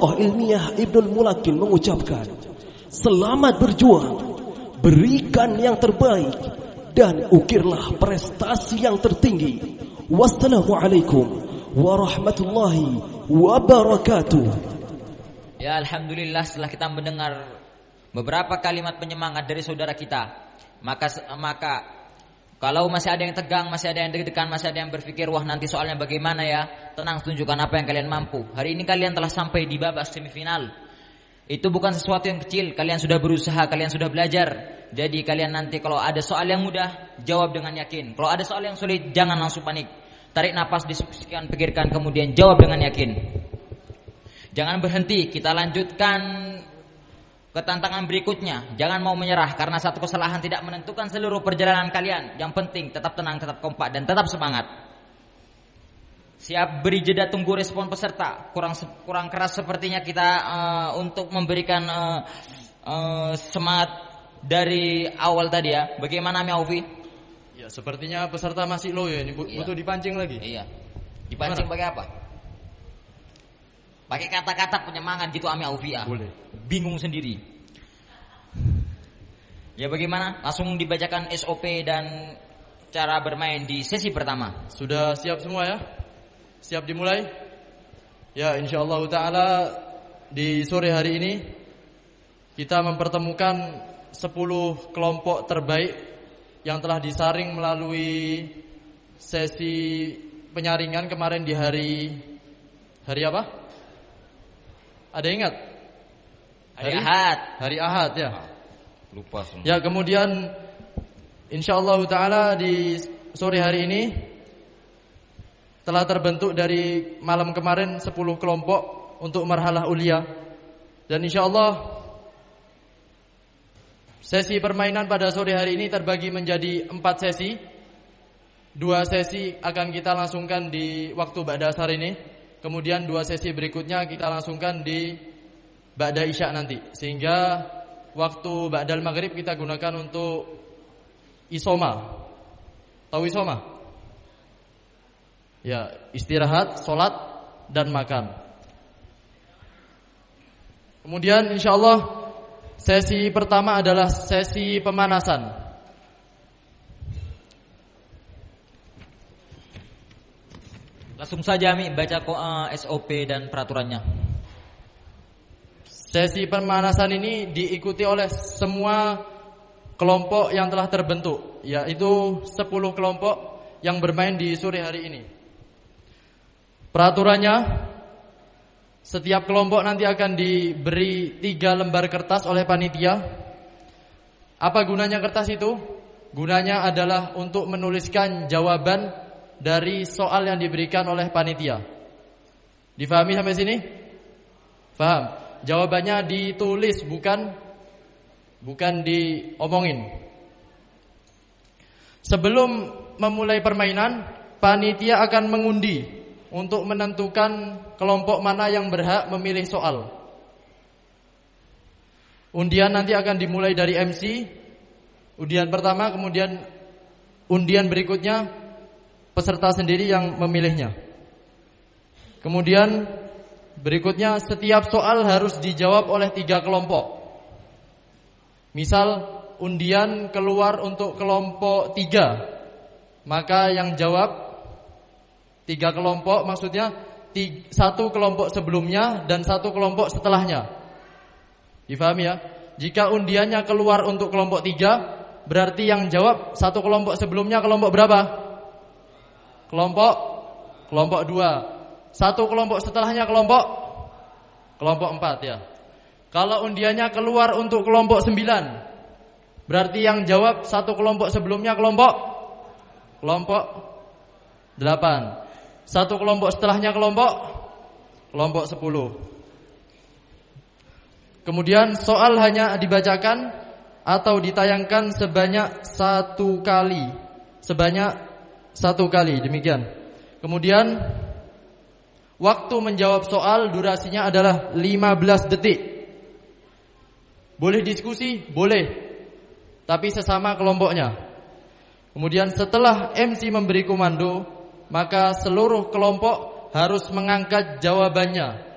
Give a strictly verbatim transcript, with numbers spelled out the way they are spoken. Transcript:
tokoh ilmiah Ibnul Mulakin mengucapkan, selamat berjuang, berikan yang terbaik, dan ukirlah prestasi yang tertinggi. Wassalamualaikum warahmatullahi wabarakatuh. Ya, alhamdulillah, setelah kita mendengar beberapa kalimat penyemangat dari saudara kita, maka maka kalau masih ada yang tegang, masih ada yang deg-degan, masih ada yang berpikir, wah nanti soalnya bagaimana ya, tenang, tunjukkan apa yang kalian mampu. Hari ini kalian telah sampai di babak semifinal. Itu bukan sesuatu yang kecil, kalian sudah berusaha, kalian sudah belajar. Jadi kalian nanti kalau ada soal yang mudah, jawab dengan yakin. Kalau ada soal yang sulit, jangan langsung panik. Tarik nafas, diskusikan, pikirkan, kemudian jawab dengan yakin. Jangan berhenti, kita lanjutkan ke tantangan berikutnya. Jangan mau menyerah, karena satu kesalahan tidak menentukan seluruh perjalanan kalian. Yang penting tetap tenang, tetap kompak, dan tetap semangat. Siap beri jeda, tunggu respon peserta. Kurang kurang keras sepertinya kita uh, untuk memberikan uh, uh, semangat dari awal tadi ya. Bagaimana Mi Aufi? Ya, sepertinya peserta masih low ya. Ini butuh iya. dipancing lagi. Iya. Dipancing pakai apa? Pakai kata-kata penyemangat gitu Ami Aufi ya. Boleh. Bingung sendiri. Ya bagaimana? Langsung dibacakan S O P dan cara bermain di sesi pertama. Sudah siap semua ya? Siap dimulai? Ya, insyaallah taala di sore hari ini kita mempertemukan sepuluh kelompok terbaik yang telah disaring melalui sesi penyaringan kemarin di hari hari apa? Ada ingat? Hari, hari Ahad. Hari Ahad ya. Lupa semua. Ya, kemudian insyaallah taala di sore hari ini telah terbentuk dari malam kemarin sepuluh kelompok untuk marhalah ulia. Dan insyaallah sesi permainan pada sore hari ini terbagi menjadi empat sesi. Dua sesi akan kita langsungkan di waktu ba'da asar ini. Kemudian dua sesi berikutnya kita langsungkan di ba'da isya nanti. Sehingga waktu ba'dal maghrib kita gunakan untuk isoma. Tahu isoma? Ya, istirahat, sholat, dan makan. Kemudian insyaallah sesi pertama adalah sesi pemanasan. Langsung saja Mi baca S O P dan peraturannya. Sesi pemanasan ini diikuti oleh semua kelompok yang telah terbentuk, yaitu sepuluh kelompok yang bermain di sore hari ini. Peraturannya, setiap kelompok nanti akan diberi tiga lembar kertas oleh panitia. Apa gunanya kertas itu? Gunanya adalah untuk menuliskan jawaban dari soal yang diberikan oleh panitia. Difahami sampai sini? Faham? Jawabannya ditulis, bukan bukan diomongin. Sebelum memulai permainan, panitia akan mengundi untuk menentukan kelompok mana yang berhak memilih soal. Undian nanti akan dimulai dari M C. Undian pertama, kemudian undian berikutnya peserta sendiri yang memilihnya. Kemudian berikutnya setiap soal harus dijawab oleh tiga kelompok. Misal undian keluar untuk kelompok tiga, maka yang jawab tiga kelompok, maksudnya tiga, satu kelompok sebelumnya dan satu kelompok setelahnya. Difahami ya? Jika undiannya keluar untuk kelompok tiga, berarti yang jawab satu kelompok sebelumnya kelompok berapa? Kelompok kelompok dua. Satu kelompok setelahnya kelompok kelompok empat ya. Kalau undiannya keluar untuk kelompok sembilan, berarti yang jawab satu kelompok sebelumnya kelompok kelompok delapan. Satu kelompok setelahnya kelompok kelompok sepuluh. Kemudian soal hanya dibacakan atau ditayangkan sebanyak satu kali, sebanyak satu kali, demikian. Kemudian waktu menjawab soal durasinya adalah lima belas detik. Boleh diskusi? Boleh, tapi sesama kelompoknya. Kemudian setelah M C memberi komando, maka seluruh kelompok harus mengangkat jawabannya